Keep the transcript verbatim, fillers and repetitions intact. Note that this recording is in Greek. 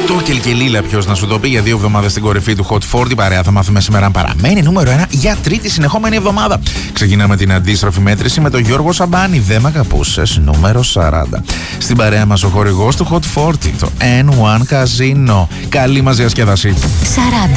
Το Κελκελίλα, ποιος να σου το πει, για δύο εβδομάδες στην κορυφή του Hot σαράντα. Παρέα θα μάθουμε σήμερα αν παραμένει νούμερο ένα για τρίτη συνεχόμενη εβδομάδα. Ξεκινάμε την αντίστροφη μέτρηση με τον Γιώργο Σαμπάνη. Δεν μ' αγαπούσες, νούμερο σαράντα. Στην παρέα μας ο χορηγός του Hot σαράντα, το N one Casino. Καλή μας διασκέδαση. σαράντα.